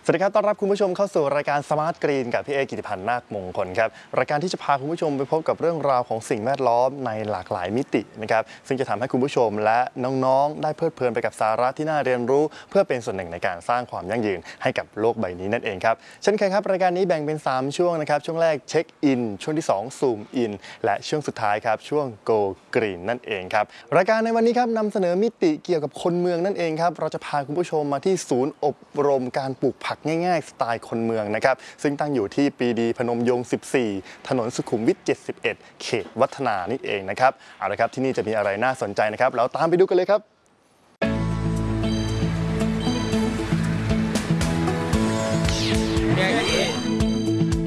สวัสดีครับต้อนรับคุณผู้ชมเข้าสู่รายการสมาร์ทกรีนกับพี่เอกิติพันธ์นาคมงคลครับรายการที่จะพาคุณผู้ชมไปพบกับเรื่องราวของสิ่งแวดล้อมในหลากหลายมิตินะครับซึ่งจะทำให้คุณผู้ชมและน้องๆได้เพลิดเพลินไปกับสาระที่น่าเรียนรู้เพื่อเป็นส่วนหนึ่งในการสร้างความยั่งยืนให้กับโลกใบนี้นั่นเองครับเช่นเคยครับรายการนี้แบ่งเป็น3ช่วงนะครับช่วงแรกเช็คอินช่วงที่2ซูมอินและช่วงสุดท้ายครับช่วง Go Green นั่นเองครับรายการในวันนี้ครับนำเสนอมิติเกี่ยวกับคนเมืองนั่นเองครับเราจะพาคุณผู้ชมมาที่ศูนย์อบรมการปลูกผักง่ายๆสไตล์คนเมืองนะครับซึ่งตั้งอยู่ที่ปรีดีพนมยงค์14ถนนสุขุมวิท71เขตวัฒนานี่เองนะครับเอาละครับที่นี่จะมีอะไรน่าสนใจนะครับเราตามไปดูกันเลยครับ